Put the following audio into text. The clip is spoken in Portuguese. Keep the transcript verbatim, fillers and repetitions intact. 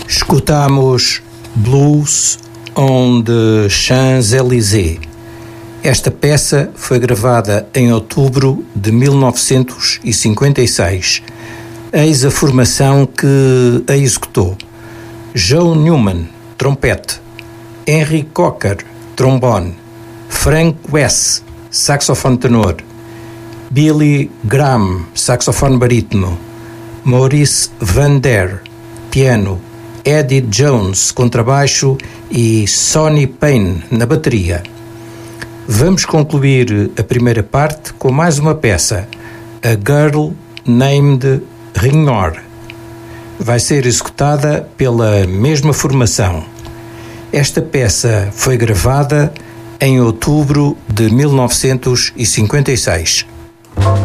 Escutamos Blues on the Champs-Élysées. Esta peça foi gravada em outubro de mil novecentos e cinquenta e seis. Eis a formação que a executou: Joe Newman, trompete; Henry Cocker, trombone; Frank Wess, saxofone tenor; Billy Graham, saxofone barítono; Maurice Van Der, piano; Eddie Jones, contrabaixo, e Sonny Payne na bateria. Vamos concluir a primeira parte com mais uma peça, A Girl Named Ringnor. Vai ser executada pela mesma formação. Esta peça foi gravada em outubro de mil novecentos e cinquenta e seis.